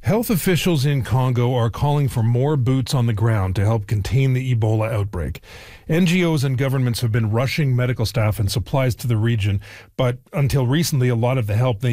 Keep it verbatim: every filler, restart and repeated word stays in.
Health officials in Congo are calling for more boots on the ground to help contain the Ebola outbreak. N G Os and governments have been rushing medical staff and supplies to the region, but until recently, a lot of the help they